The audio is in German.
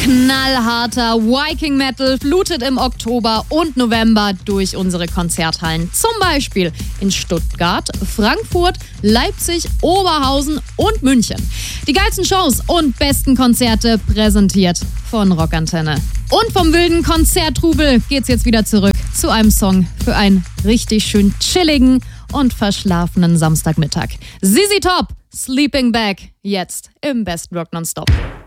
Knallharter Viking Metal flutet im Oktober und November durch unsere Konzerthallen. Zum Beispiel in Stuttgart, Frankfurt, Leipzig, Oberhausen und München. Die geilsten Shows und besten Konzerte präsentiert von Rockantenne. Und vom wilden Konzerttrubel geht's jetzt wieder zurück zu einem Song für einen richtig schön chilligen und verschlafenen Samstagmittag. ZZ Top, Sleeping Bag, jetzt im Best Rock Nonstop.